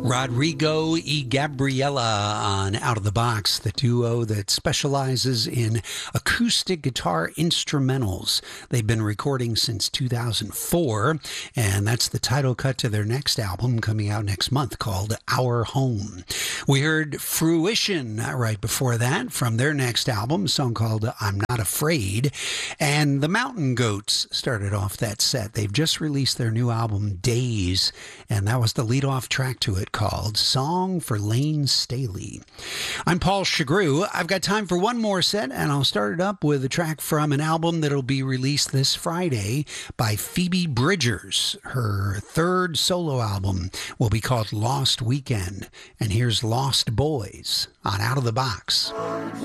Rodrigo y Gabriela on Out of the Box, the duo that specializes in acoustic guitar instrumentals. They've been recording since 2004, and that's the title cut to their next album coming out next month called Our Home. We heard Fruition right before that from their next album, a song called I'm Not Afraid, and the Mountain Goats started off that set. They've just released their new album, Days, and that was the lead-off track to it called Song for Lane Staley. I'm Paul Chagru. I've got time for one more set, and I'll start it up with a track from an album that'll be released this Friday by Phoebe Bridgers. Her third solo album will be called Lost Weekend, and here's Lost Boys on Out of the Box.